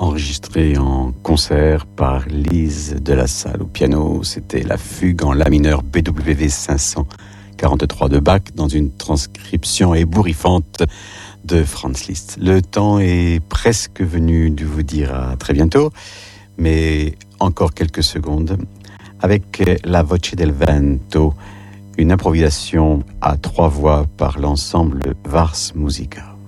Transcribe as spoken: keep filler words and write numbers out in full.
enregistré en concert par Lise de la Salle. Au piano, c'était la fugue en la mineur B W V cinq cent quarante-trois de Bach dans une transcription ébouriffante de Franz Liszt. Le temps est presque venu de vous dire à très bientôt, mais encore quelques secondes avec La Voce del Vento, une improvisation à trois voix par l'ensemble Vars Musica.